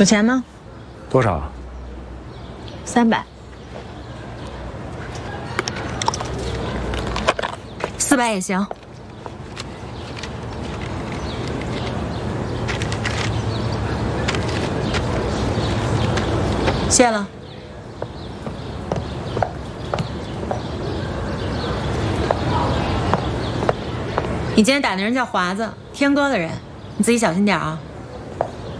有钱吗？ 多少 300。 400也行。谢了。你今天打那人叫华子，天哥的人，你自己小心点啊。